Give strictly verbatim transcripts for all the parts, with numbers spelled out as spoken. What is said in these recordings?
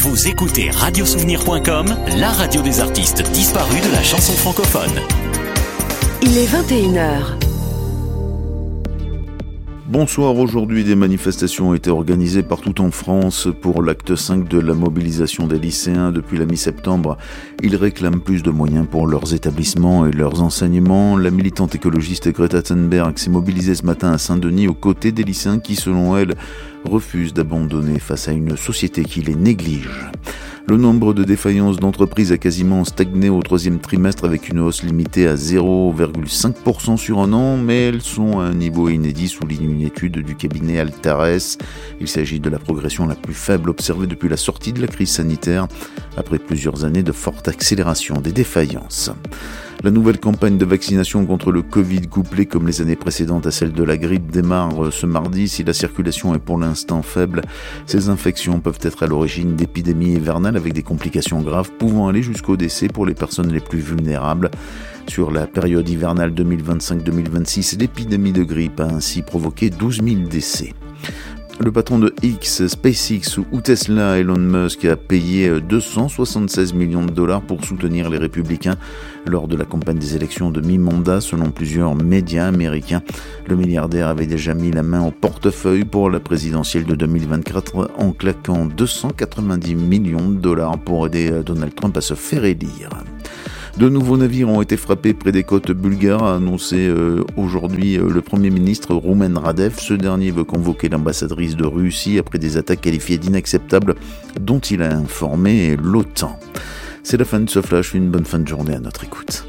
Vous écoutez radio souvenir point com, la radio des artistes disparus de la chanson francophone. Il est vingt et une heures. Bonsoir, aujourd'hui des manifestations ont été organisées partout en France pour l'acte cinq de la mobilisation des lycéens. Depuis la mi-septembre, ils réclament plus de moyens pour leurs établissements et leurs enseignements. La militante écologiste Greta Thunberg s'est mobilisée ce matin à Saint-Denis aux côtés des lycéens qui, selon elle, refusent d'abandonner face à une société qui les néglige. Le nombre de défaillances d'entreprises a quasiment stagné au troisième trimestre avec une hausse limitée à zéro virgule cinq pour cent sur un an, mais elles sont à un niveau inédit, souligne une étude du cabinet Altares. Il s'agit de la progression la plus faible observée depuis la sortie de la crise sanitaire, après plusieurs années de forte accélération des défaillances. La nouvelle campagne de vaccination contre le Covid, couplée comme les années précédentes à celle de la grippe, démarre ce mardi. Si la circulation est pour l'instant faible, ces infections peuvent être à l'origine d'épidémies hivernales avec des complications graves pouvant aller jusqu'au décès pour les personnes les plus vulnérables. Sur la période hivernale deux mille vingt-cinq deux mille vingt-six, l'épidémie de grippe a ainsi provoqué douze mille décès. Le patron de X, SpaceX ou Tesla, Elon Musk, a payé deux cent soixante-seize millions de dollars pour soutenir les républicains lors de la campagne des élections de mi-mandat, selon plusieurs médias américains. Le milliardaire avait déjà mis la main au portefeuille pour la présidentielle de deux mille vingt-quatre en claquant deux cent quatre-vingt-dix millions de dollars pour aider Donald Trump à se faire élire. De nouveaux navires ont été frappés près des côtes bulgares, a annoncé euh, aujourd'hui euh, le Premier ministre Roumen Radev. Ce dernier veut convoquer l'ambassadrice de Russie après des attaques qualifiées d'inacceptables dont il a informé l'OTAN. C'est la fin de ce flash, une bonne fin de journée à notre écoute.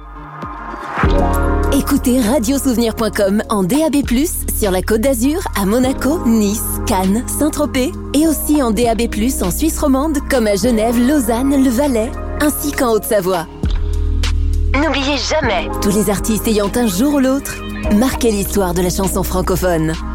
Écoutez radio souvenir point com en D A B plus, sur la Côte d'Azur, à Monaco, Nice, Cannes, Saint-Tropez et aussi en D A B plus en Suisse romande comme à Genève, Lausanne, le Valais ainsi qu'en Haute-Savoie. N'oubliez jamais, tous les artistes ayant un jour ou l'autre marqué l'histoire de la chanson francophone.